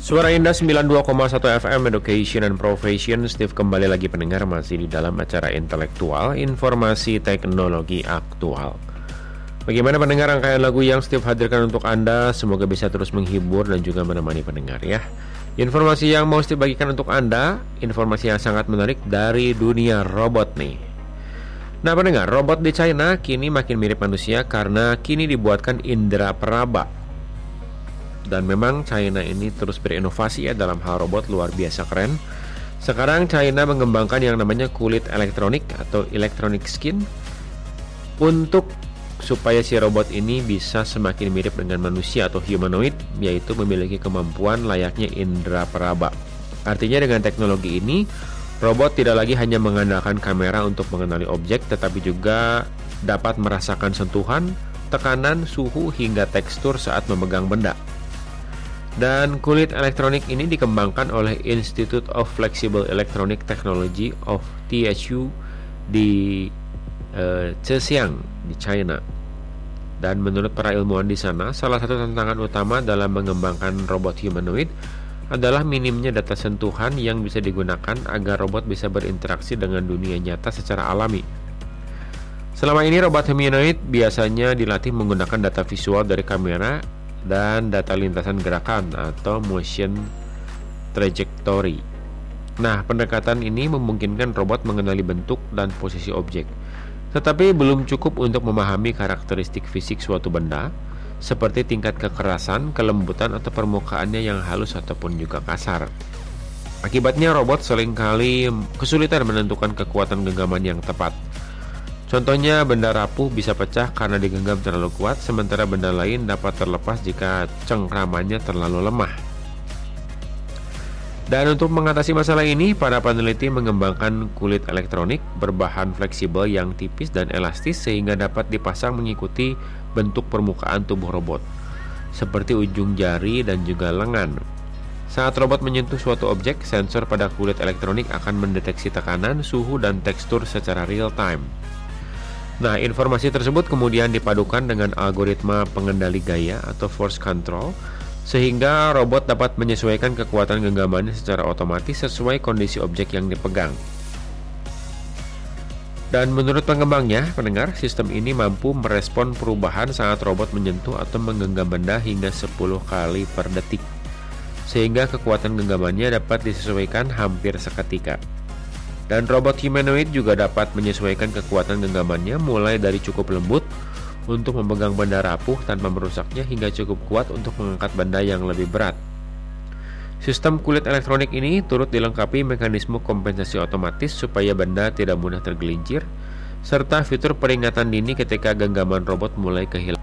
Suara Indah 92,1 FM Education and Profession. Steve kembali lagi pendengar, masih di dalam acara intelektual, informasi teknologi aktual. Bagaimana pendengar rangkaian lagu yang Steve hadirkan untuk Anda? Semoga bisa terus menghibur dan juga menemani pendengar ya. Informasi yang mau Steve bagikan untuk Anda, informasi yang sangat menarik dari dunia robot nih. Nah pendengar, robot di China kini makin mirip manusia karena kini dibuatkan indera peraba. Dan memang China ini terus berinovasi ya dalam hal robot, luar biasa keren. Sekarang China mengembangkan yang namanya kulit elektronik atau electronic skin untuk supaya si robot ini bisa semakin mirip dengan manusia atau humanoid, yaitu memiliki kemampuan layaknya indera peraba. Artinya dengan teknologi ini, robot tidak lagi hanya mengandalkan kamera untuk mengenali objek, tetapi juga dapat merasakan sentuhan, tekanan, suhu, hingga tekstur saat memegang benda. Dan kulit elektronik ini dikembangkan oleh Institute of Flexible Electronic Technology of TSU di Zhejiang di China. Dan menurut para ilmuwan di sana, salah satu tantangan utama dalam mengembangkan robot humanoid adalah minimnya data sentuhan yang bisa digunakan agar robot bisa berinteraksi dengan dunia nyata secara alami. Selama ini robot humanoid biasanya dilatih menggunakan data visual dari kamera dan data lintasan gerakan atau motion trajectory. Nah, pendekatan ini memungkinkan robot mengenali bentuk dan posisi objek, tetapi belum cukup untuk memahami karakteristik fisik suatu benda, seperti tingkat kekerasan, kelembutan, atau permukaannya yang halus ataupun juga kasar. Akibatnya robot seringkali kesulitan menentukan kekuatan genggaman yang tepat. Contohnya, benda rapuh bisa pecah karena digenggam terlalu kuat, sementara benda lain dapat terlepas jika cengkramannya terlalu lemah. Dan untuk mengatasi masalah ini, para peneliti mengembangkan kulit elektronik berbahan fleksibel yang tipis dan elastis sehingga dapat dipasang mengikuti bentuk permukaan tubuh robot, seperti ujung jari dan juga lengan. Saat robot menyentuh suatu objek, sensor pada kulit elektronik akan mendeteksi tekanan, suhu, dan tekstur secara real time. Nah, informasi tersebut kemudian dipadukan dengan algoritma pengendali gaya atau force control, sehingga robot dapat menyesuaikan kekuatan genggamannya secara otomatis sesuai kondisi objek yang dipegang. Dan menurut pengembangnya, pendengar, sistem ini mampu merespon perubahan saat robot menyentuh atau menggenggam benda hingga 10 kali per detik, sehingga kekuatan genggamannya dapat disesuaikan hampir seketika. Dan robot humanoid juga dapat menyesuaikan kekuatan genggamannya mulai dari cukup lembut untuk memegang benda rapuh tanpa merusaknya hingga cukup kuat untuk mengangkat benda yang lebih berat. Sistem kulit elektronik ini turut dilengkapi mekanisme kompensasi otomatis supaya benda tidak mudah tergelincir, serta fitur peringatan dini ketika genggaman robot mulai kehilangan.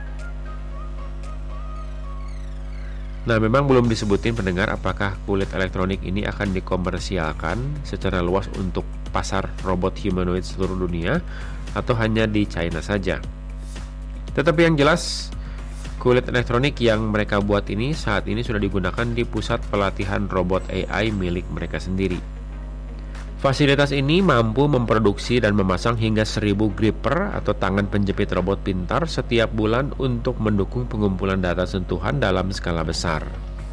Nah, memang belum disebutin pendengar apakah kulit elektronik ini akan dikomersialkan secara luas untuk pasar robot humanoid seluruh dunia atau hanya di China saja. Tetapi yang jelas, kulit elektronik yang mereka buat ini saat ini sudah digunakan di pusat pelatihan robot AI milik mereka sendiri. Fasilitas ini mampu memproduksi dan memasang hingga 1000 gripper atau tangan penjepit robot pintar setiap bulan untuk mendukung pengumpulan data sentuhan dalam skala besar.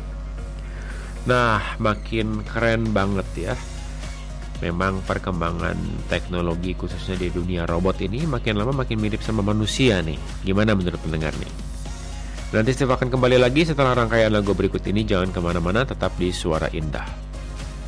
Nah, makin keren banget ya. Memang perkembangan teknologi khususnya di dunia robot ini makin lama makin mirip sama manusia nih. Gimana menurut pendengar nih? Nanti Steve akan kembali lagi setelah rangkaian lagu berikut ini. Jangan kemana-mana, tetap di Suara Indah.